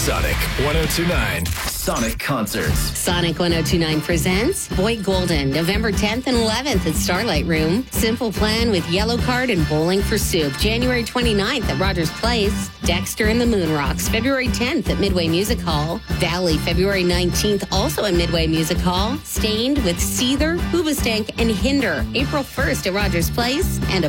Sonic 1029. Sonic Concerts. Sonic 1029 presents Boyd Golden, November 10th and 11th at Starlight Room. Simple Plan with Yellow Card and Bowling for Soup. January 29th at Rogers Place. Dexter and the Moon Rocks, February 10th at Midway Music Hall. Valley, February 19th, also at Midway Music Hall. Stained with Seether, Hoobastank, and Hinder, April 1st at Rogers Place. And